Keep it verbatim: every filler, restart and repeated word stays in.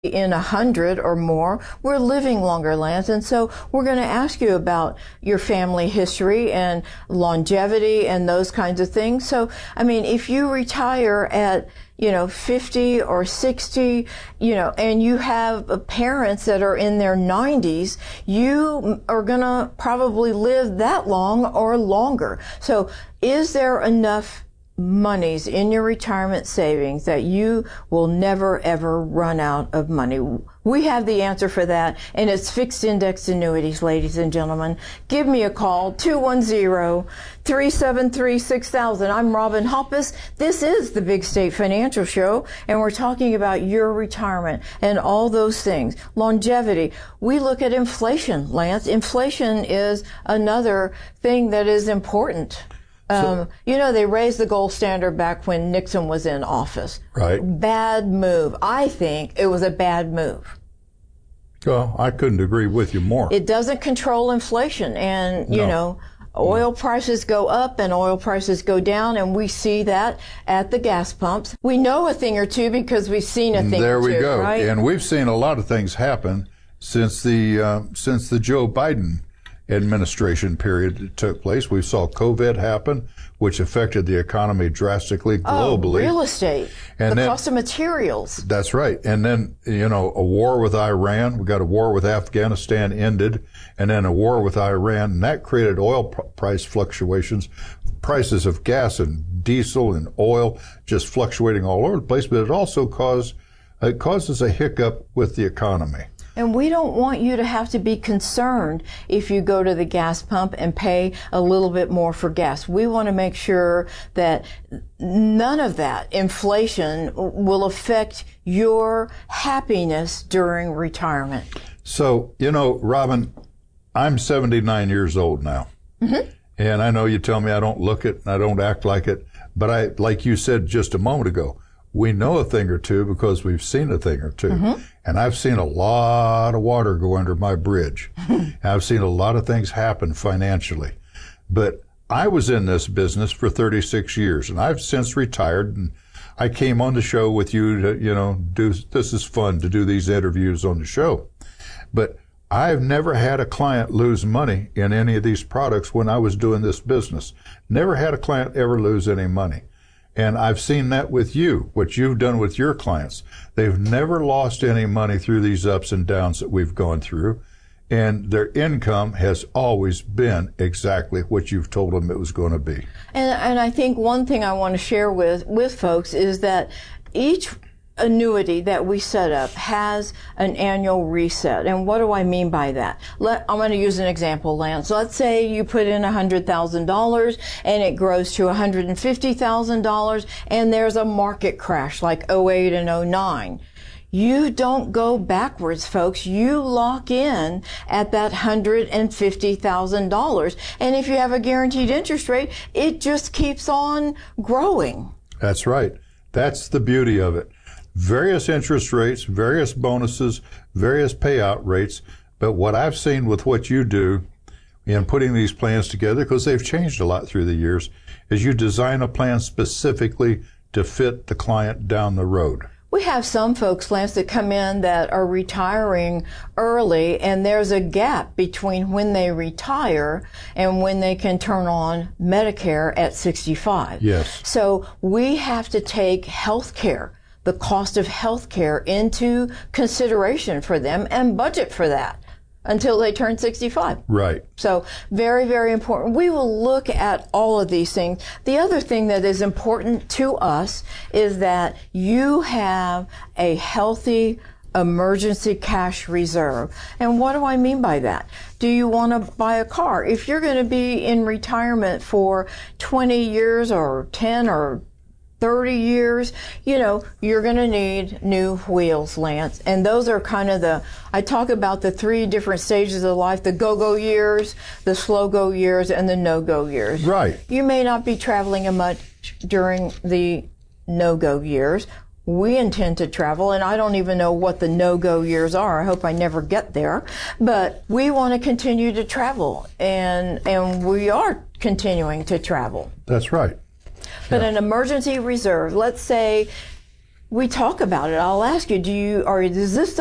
in a hundred or more, we're living longer, Lance. And so we're going to ask you about your family history and longevity and those kinds of things. So, I mean, if you retire at, you know, fifty or sixty, you know, and you have parents that are in their nineties, you are going to probably live that long or longer. So is there enough monies in your retirement savings that you will never ever run out of money? We have the answer for that, and it's fixed index annuities, ladies and gentlemen. Give me a call, two one zero, three seven three, six thousand. I'm Robin Hoppus. This is the Big State Financial Show, and we're talking about your retirement and all those things. Longevity. We look at inflation, Lance. Inflation is another thing that is important. Um, you know, they raised the gold standard back when Nixon was in office. Right. Bad move. I think it was a bad move. Well, I couldn't agree with you more. It doesn't control inflation. And, you No. know, oil prices go up and oil prices go down, and we see that at the gas pumps. We know a thing or two because we've seen a thing there or two, we go. right? And we've seen a lot of things happen since the uh, since the Joe Biden administration period that took place. We saw COVID happen, which affected the economy drastically globally. Oh, real estate, and the then, cost of materials. That's right. And then, you know, a war with Iran. We got a war with Afghanistan ended, and then a war with Iran, and that created oil pr- price fluctuations, prices of gas and diesel and oil just fluctuating all over the place. But it also caused it causes a hiccup with the economy. And we don't want you to have to be concerned if you go to the gas pump and pay a little bit more for gas. We want to make sure that none of that inflation will affect your happiness during retirement. So, you know, Robin, I'm seventy-nine years old now. Mm-hmm. And I know you tell me I don't look it and I don't act like it. But I, like you said just a moment ago, we know a thing or two because we've seen a thing or two. Mm-hmm. And I've seen a lot of water go under my bridge. I've seen a lot of things happen financially. But I was in this business for thirty-six years, and I've since retired. And I came on the show with you to, you know, do, this is fun to do these interviews on the show. But I've never had a client lose money in any of these products when I was doing this business. Never had a client ever lose any money. And I've seen that with you, what you've done with your clients. They've never lost any money through these ups and downs that we've gone through. And their income has always been exactly what you've told them it was going to be. And, and I think one thing I want to share with, with folks is that each annuity that we set up has an annual reset. And what do I mean by that? Let, I'm going to use an example, Lance. Let's say you put in one hundred thousand dollars and it grows to one hundred fifty thousand dollars and there's a market crash like oh eight and oh nine. You don't go backwards, folks. You lock in at that one hundred fifty thousand dollars. And if you have a guaranteed interest rate, it just keeps on growing. That's right. That's the beauty of it. Various interest rates, various bonuses, various payout rates. But what I've seen with what you do in putting these plans together, because they've changed a lot through the years, is you design a plan specifically to fit the client down the road. We have some folks, Lance, that come in that are retiring early, and there's a gap between when they retire and when they can turn on Medicare at sixty-five. Yes. So we have to take health care, the cost of health care, into consideration for them and budget for that until they turn sixty-five. Right. So very, very important. We will look at all of these things. The other thing that is important to us is that you have a healthy emergency cash reserve. And what do I mean by that? Do you want to buy a car? If you're going to be in retirement for twenty years or ten or thirty years, you know, you're going to need new wheels, Lance. And those are kind of the, I talk about the three different stages of life, the go-go years, the slow-go years, and the no-go years. Right. You may not be traveling much during the no-go years. We intend to travel, and I don't even know what the no-go years are. I hope I never get there. But we want to continue to travel, and and we are continuing to travel. That's right. But Yeah. an emergency reserve, let's say we talk about it. I'll ask you, do you, or is this the